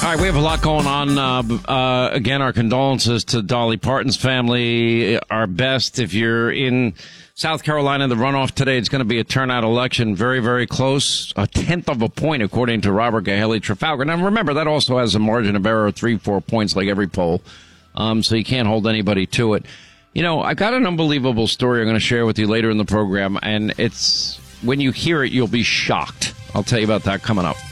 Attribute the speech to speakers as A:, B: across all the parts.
A: All right, we have a lot going on. Again, our condolences to Dolly Parton's family. Our best if you're in South Carolina. The runoff today, it's going to be a turnout election. Very, very close. A tenth of a point, according to Robert Gahaley Trafalgar. Now, remember, that also has a margin of error of 3-4 points like every poll. So you can't hold anybody to it. You know, I've got an unbelievable story I'm going to share with you later in the program. And it's when you hear it, you'll be shocked. I'll tell you about that coming up.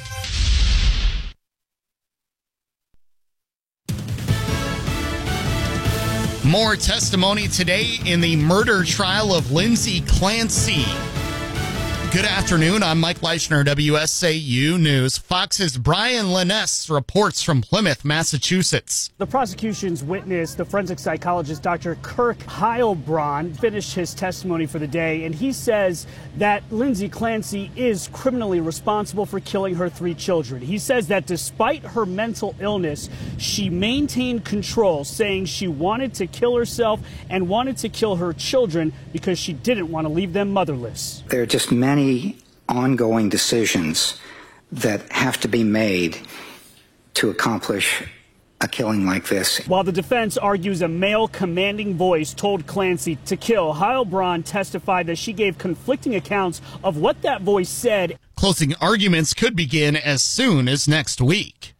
B: More testimony today in the murder trial of Lindsay Clancy. Good afternoon. I'm Mike Leichner, WSAU News. Fox's Brian Laness reports from Plymouth, Massachusetts.
C: The prosecution's witness, the forensic psychologist Dr. Kirk Heilbronn, finished his testimony for the day, and he says that Lindsay Clancy is criminally responsible for killing her 3 children. He says that despite her mental illness, she maintained control, saying she wanted to kill herself and wanted to kill her children because she didn't want to leave them motherless.
D: There are just many ongoing decisions that have to be made to accomplish a killing like this.
C: While the defense argues a male commanding voice told Clancy to kill, Heilbronn testified that she gave conflicting accounts of what that voice said.
B: Closing arguments could begin as soon as next week.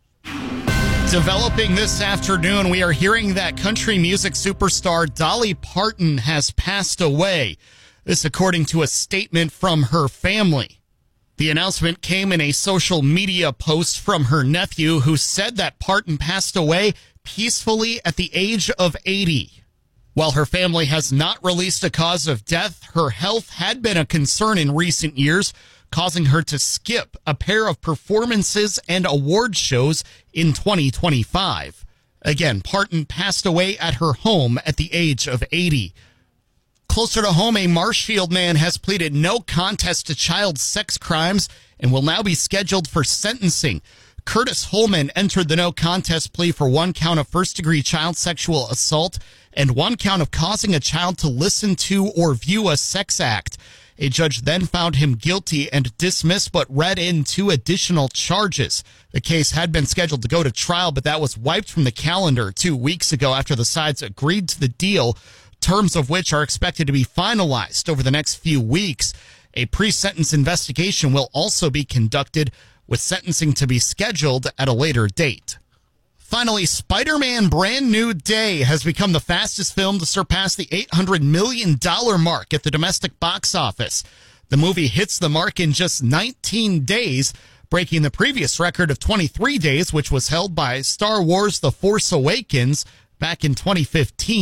B: Developing this afternoon, we are hearing that country music superstar Dolly Parton has passed away. This according to a statement from her family. The announcement came in a social media post from her nephew, who said that Parton passed away peacefully at the age of 80. While her family has not released a cause of death, her health had been a concern in recent years, causing her to skip a pair of performances and award shows in 2025. Again, Parton passed away at her home at the age of 80. Closer to home, a Marshfield man has pleaded no contest to child sex crimes and will now be scheduled for sentencing. Curtis Holman entered the no contest plea for 1 count of first-degree child sexual assault and 1 count of causing a child to listen to or view a sex act. A judge then found him guilty and dismissed but read in 2 additional charges. The case had been scheduled to go to trial, but that was wiped from the calendar 2 weeks ago after the sides agreed to the deal, terms of which are expected to be finalized over the next few weeks. A pre-sentence investigation will also be conducted, with sentencing to be scheduled at a later date. Finally, Spider-Man Brand New Day has become the fastest film to surpass the $800 million mark at the domestic box office. The movie hits the mark in just 19 days, breaking the previous record of 23 days, which was held by Star Wars The Force Awakens back in 2015.